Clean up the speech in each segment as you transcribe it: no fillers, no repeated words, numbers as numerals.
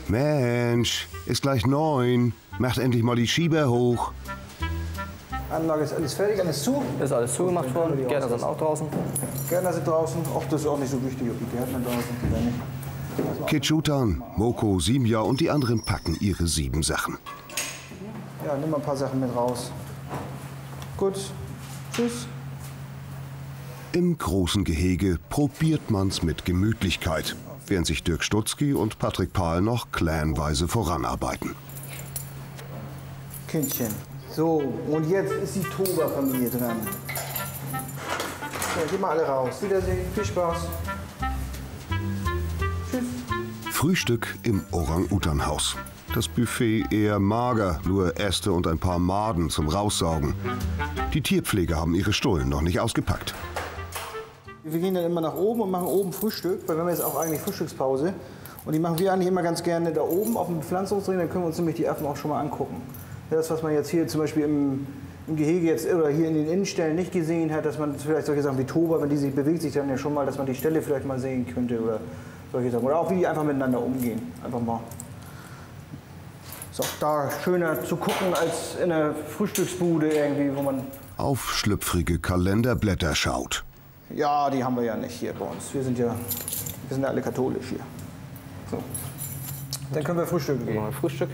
Mensch, ist gleich 9. Macht endlich mal die Schieber hoch. Anlage ist alles fertig, alles zu. Ist alles zugemacht worden, die Gärtner sind auch draußen. Gärtner sind draußen. Ach, das ist auch nicht so wichtig, ob die Gärtner draußen sind oder nicht. Kitschutan, Moko, Simja und die anderen packen ihre 7 Sachen. Ja, nimm mal ein paar Sachen mit raus. Gut, tschüss. Im großen Gehege probiert man's mit Gemütlichkeit, während sich Dirk Stutzki und Patrick Pahl noch clanweise voranarbeiten. Kindchen. So, und jetzt ist die Toba-Familie dran. So, geht mal alle raus. Wiedersehen, viel Spaß. Tschüss. Frühstück im Orang-Utan-Haus. Das Buffet eher mager, nur Äste und ein paar Maden zum Raussaugen. Die Tierpfleger haben ihre Stullen noch nicht ausgepackt. Wir gehen dann immer nach oben und machen oben Frühstück, weil wir haben jetzt auch eigentlich Frühstückspause. Und die machen wir eigentlich immer ganz gerne da oben auf dem Pflanzungsring, dann können wir uns nämlich die Affen auch schon mal angucken. Das, was man jetzt hier zum Beispiel im Gehege jetzt oder hier in den Innenstellen nicht gesehen hat, dass man vielleicht solche Sachen wie Toba, wenn die sich bewegt, sich dann ja schon mal, dass man die Stelle vielleicht mal sehen könnte oder solche Sachen. Oder auch wie die einfach miteinander umgehen. Einfach mal. Ist auch da schöner zu gucken als in einer Frühstücksbude irgendwie, wo man Auf schlüpfrige Kalenderblätter schaut. Ja, die haben wir ja nicht hier bei uns. Wir sind ja alle katholisch hier. So. Dann können wir frühstücken gehen. Mal Frühstück.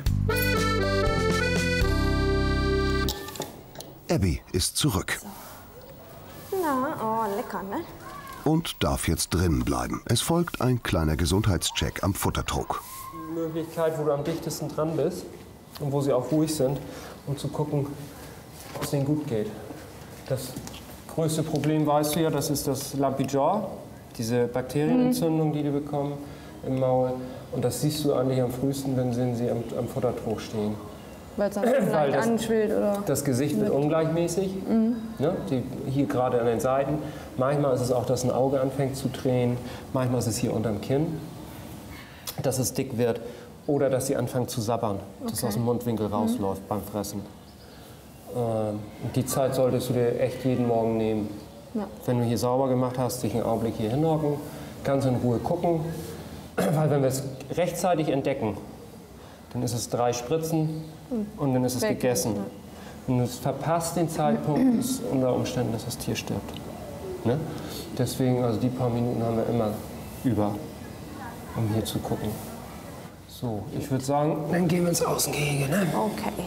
Abby ist zurück Na, oh, lecker, ne? und darf jetzt drinnen bleiben. Es folgt ein kleiner Gesundheitscheck am Futtertrog. Die Möglichkeit, wo du am dichtesten dran bist und wo sie auch ruhig sind, um zu gucken, ob es denen gut geht. Das größte Problem, weißt du ja, das ist das Lumpy Jaw, diese Bakterienentzündung, die bekommen im Maul. Und das siehst du eigentlich am frühesten, wenn sie am Futtertrog stehen. Weil es dann vielleicht anschwillt oder? Das Gesicht wird ungleichmäßig, ne? Hier gerade an den Seiten. Manchmal ist es auch, dass ein Auge anfängt zu drehen. Manchmal ist es hier unterm Kinn, dass es dick wird. Oder dass sie anfangen zu sabbern, dass es aus dem Mundwinkel rausläuft beim Fressen. Die Zeit solltest du dir echt jeden Morgen nehmen. Ja. Wenn du hier sauber gemacht hast, dich einen Augenblick hier hinhocken, ganz in Ruhe gucken. Weil wenn wir es rechtzeitig entdecken, dann ist es 3 Spritzen und dann ist es gegessen. Wenn du es verpasst, den Zeitpunkt, ist unter Umständen, dass das Tier stirbt. Ne? Deswegen, also die paar Minuten haben wir immer über, um hier zu gucken. So, ich würde sagen, dann gehen wir ins Außengehege. Ne? Okay.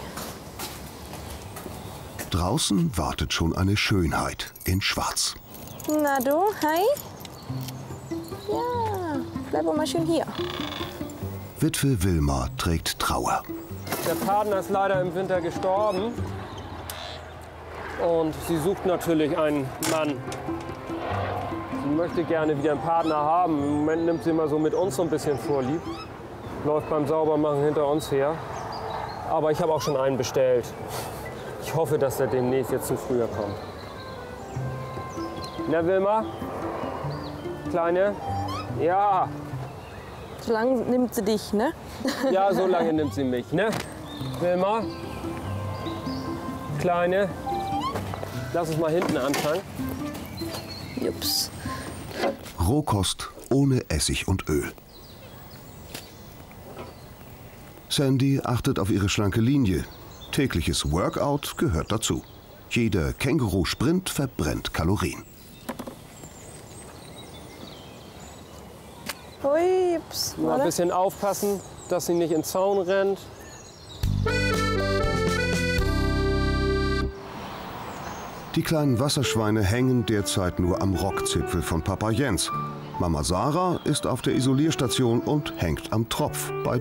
Draußen wartet schon eine Schönheit in Schwarz. Na du, hi? Ja, bleib mal schön hier. Witwe Wilma trägt Trauer. Der Partner ist leider im Winter gestorben und sie sucht natürlich einen Mann. Sie möchte gerne wieder einen Partner haben. Im Moment nimmt sie immer so mit uns so ein bisschen Vorlieb. Läuft beim Saubermachen hinter uns her. Aber ich habe auch schon einen bestellt. Ich hoffe, dass er demnächst jetzt zum Frühjahr kommt. Na, Wilma? Kleine? Ja. So lange nimmt sie dich, ne? Ja, so lange nimmt sie mich, ne? Wilma? Kleine? Lass uns mal hinten anfangen. Jups. Rohkost ohne Essig und Öl. Sandy achtet auf ihre schlanke Linie. Tägliches Workout gehört dazu. Jeder Känguru-Sprint verbrennt Kalorien. Ui, ups, Mal ein bisschen aufpassen, dass sie nicht in den Zaun rennt. Die kleinen Wasserschweine hängen derzeit nur am Rockzipfel von Papa Jens. Mama Sarah ist auf der Isolierstation und hängt am Tropf bei